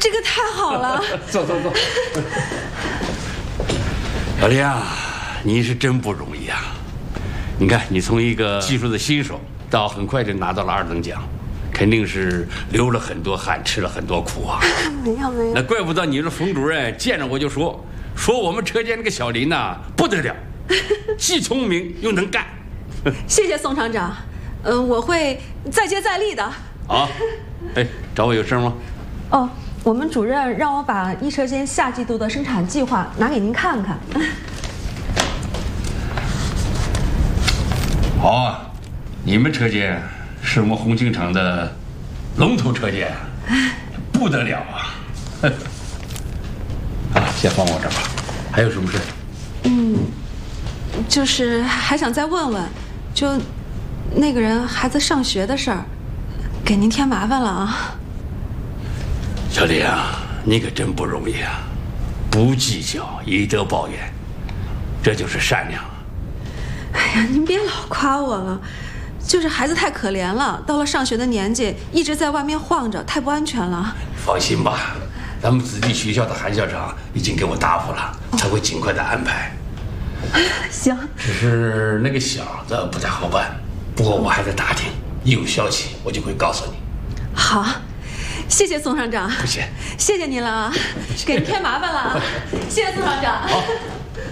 这个太好了。 坐。小林啊，你是真不容易啊！你看，你从一个技术的新手，到很快就拿到了2等奖，肯定是流了很多汗，吃了很多苦啊。 没有。 那怪不得你的冯主任见着我就说我们车间那个小林呐不得了，既聪明又能干。 谢谢宋厂长，我会再接再厉的。 好，哎，找我有事吗？ 哦，我们主任让我把一车间下季度的生产计划拿给您看看。 好啊，你们车间是我们红星厂的龙头车间，不得了啊！啊，先放我这儿吧。还有什么事？ 就是还想再问问，就那个人孩子上学的事儿，给您添麻烦了啊。 小李啊，你可真不容易啊！不计较，以德报怨，这就是善良。 哎呀，您别老夸我了，就是孩子太可怜了，到了上学的年纪，一直在外面晃着，太不安全了。 放心吧，咱们子弟学校的韩校长已经给我答复了，他会尽快的安排。 行， 只是那个小子不太好办，不过我还在打听，一有消息我就会告诉你。 好，谢谢宋厂长。 不谢， 谢谢您了啊，给您添麻烦了啊，谢谢宋厂长。 好。